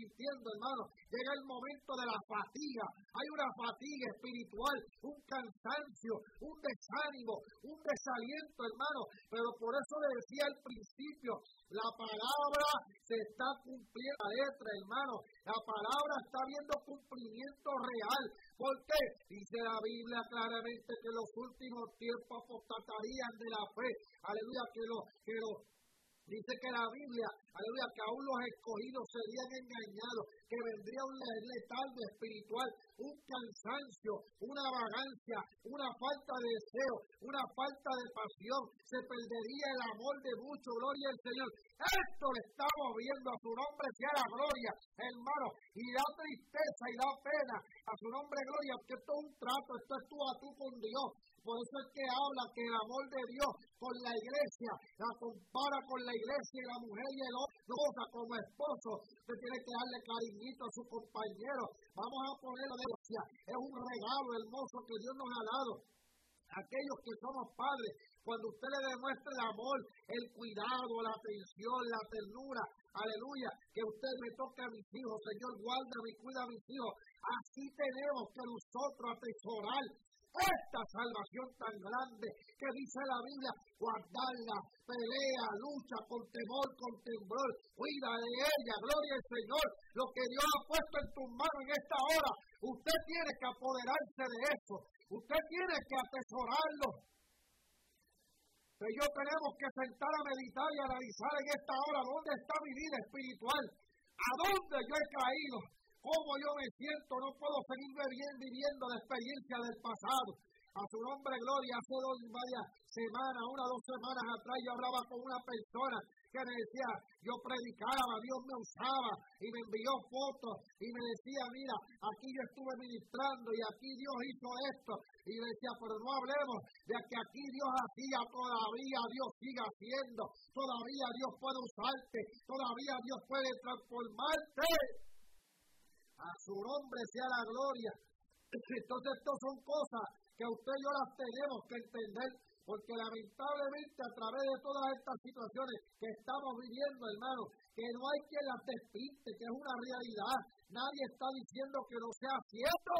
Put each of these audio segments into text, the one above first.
sintiendo, hermano. Llega el momento de la fatiga. Hay una fatiga espiritual, un cansancio, un desánimo, un desaliento, hermano. Pero por eso le decía al principio, la palabra se está cumpliendo a letra, hermano. La palabra está viendo cumplimiento real. ¿Por qué? Dice la Biblia claramente que en los últimos tiempos apostatarían de la fe. Aleluya, dice que la Biblia, aleluya, que aún los escogidos serían engañados, que vendría un letargo espiritual, un cansancio, una vagancia, una falta de deseo, una falta de pasión, se perdería el amor de muchos, gloria al Señor. Esto le estamos viendo, a su nombre sea la gloria, hermano, y da tristeza y da pena, a su nombre gloria, porque esto es un trato, esto es tú a tú con Dios. Por eso es que habla que el amor de Dios con la iglesia, la compara con la iglesia y la mujer y el hombre, como esposo, usted tiene que darle cariñito a su compañero. Vamos a ponerlo de iglesia, es un regalo hermoso que Dios nos ha dado. Aquellos que somos padres, cuando usted le demuestre el amor, el cuidado, la atención, la ternura, aleluya, que usted me toque a mis hijos, Señor, guárdame y cuida a mis hijos. Así tenemos que nosotros atesorar esta salvación tan grande que dice la Biblia, guardarla, pelea, lucha con temor, con temblor, cuida de ella, gloria al Señor. Lo que Dios ha puesto en tus manos en esta hora, usted tiene que apoderarse de eso, usted tiene que atesorarlo. Pero tenemos que sentar a meditar y analizar en esta hora dónde está mi vida espiritual, a dónde yo he caído. ¿Cómo yo me siento? No puedo seguir viviendo la experiencia del pasado. A su nombre, gloria. Hace varias semanas, 1 o 2 semanas atrás, yo hablaba con una persona que me decía, yo predicaba, Dios me usaba y me envió fotos y me decía, mira, aquí yo estuve ministrando y aquí Dios hizo esto. Y me decía, pero no hablemos de que aquí Dios hacía, todavía Dios sigue haciendo, todavía Dios puede usarte, todavía Dios puede transformarte. A su nombre sea la gloria. Entonces, estas son cosas que usted y yo las tenemos que entender, porque lamentablemente a través de todas estas situaciones que estamos viviendo, hermano, que no hay quien las despiste, que es una realidad. Nadie está diciendo que no sea cierto.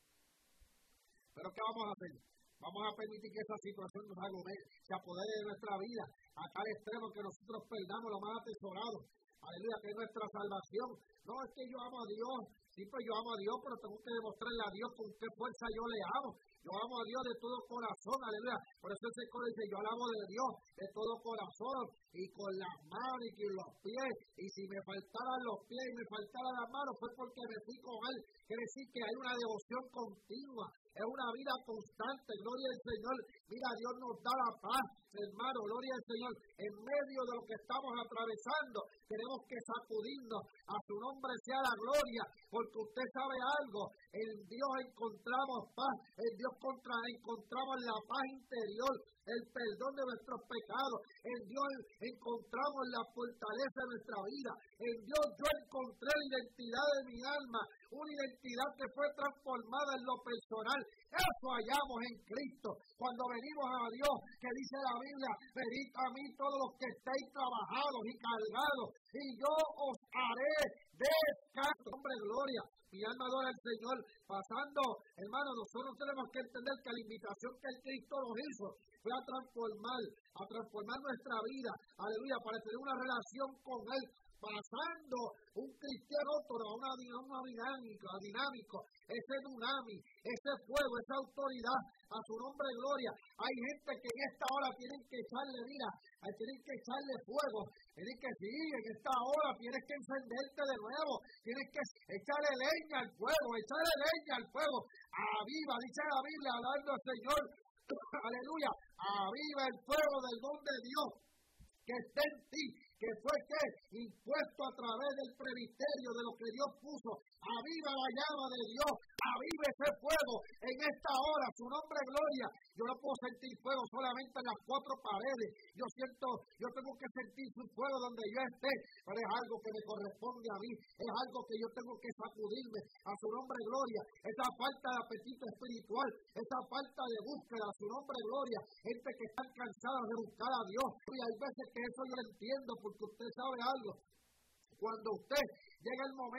Pero ¿qué vamos a hacer? Vamos a permitir que esa situación se apodere de nuestra vida, a tal extremo que nosotros perdamos lo más atesorado. Aleluya, que es nuestra salvación. No, es que yo amo a Dios. Sí, pues yo amo a Dios, pero tengo que demostrarle a Dios con qué fuerza yo le amo. Yo amo a Dios de todo corazón, aleluya. Por eso ese coro dice, yo alabo de Dios de todo corazón y con las manos y con los pies. Y si me faltaran los pies y me faltaran las manos, fue porque me fui con Él. Quiere decir que hay una devoción continua. Es una vida constante, gloria al Señor. Mira, Dios nos da la paz, hermano, gloria al Señor. En medio de lo que estamos atravesando, tenemos que sacudirnos. A su nombre sea la gloria, porque usted sabe algo. En Dios encontramos paz, en Dios encontramos la paz interior, el perdón de nuestros pecados. En Dios encontramos la fortaleza de nuestra vida. En Dios yo encontré la identidad de mi alma, una identidad que fue transformada en lo personal. Eso hallamos en Cristo. Cuando venimos a Dios, que dice la Biblia, venid a mí todos los que estéis trabajados y cargados, y yo os haré descanso. Hombre, gloria. Mi alma adora al Señor. Pasando, hermano, nosotros tenemos que entender que la invitación que el Cristo nos hizo fue a transformar nuestra vida, aleluya, para tener una relación con Él, pasando un cristiano otro a una dinámico, ese tsunami, ese fuego, esa autoridad, a su nombre gloria. Hay gente que en esta hora tienen que echarle vida, tienen que echarle fuego, tienen que seguir en esta hora, tienes que encenderte de nuevo, tienes que echarle leña al fuego, aviva, dice la Biblia, hablando al Señor, aleluya, aviva el fuego del don de Dios que está en ti, que fue impuesto a través del presbiterio de lo que Dios puso. Aviva la llama de Dios, aviva ese fuego en esta hora, su nombre gloria. Yo no puedo sentir fuego solamente en las 4 paredes. Yo tengo que sentir su fuego donde yo esté, pero es algo que me corresponde a mí, es algo que yo tengo que sacudirme, a su nombre gloria. Esa falta de apetito espiritual, esa falta de búsqueda, a su nombre gloria. Gente que está cansada de buscar a Dios, y hay veces que eso yo lo entiendo, porque usted sabe algo. Cuando usted llega el momento